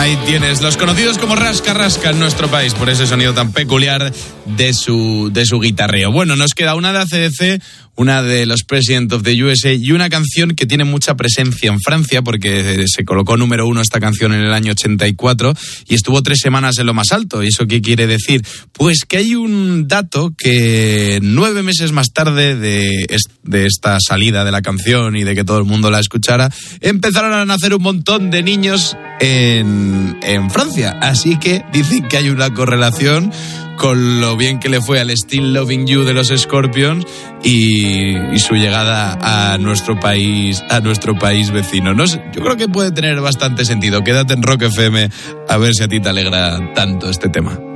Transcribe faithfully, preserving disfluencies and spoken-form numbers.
Ahí tienes, los conocidos como Rasca Rasca en nuestro país, por ese sonido tan peculiar de su, de su guitarreo. Bueno, nos queda una de A C D C, una de los President of the U S A y una canción que tiene mucha presencia en Francia porque se colocó número uno esta canción en el año ochenta y cuatro y estuvo tres semanas en lo más alto. ¿Y eso qué quiere decir? Pues que hay un dato que nueve meses más tarde de, de esta salida de la canción y de que todo el mundo la escuchara, empezaron a nacer un montón de niños en, en Francia. Así que dicen que hay una correlación con lo bien que le fue al Still Loving You de los Scorpions y, y su llegada a nuestro país, a nuestro país vecino. No sé, yo creo que puede tener bastante sentido. Quédate en Rock F M a ver si a ti te alegra tanto este tema.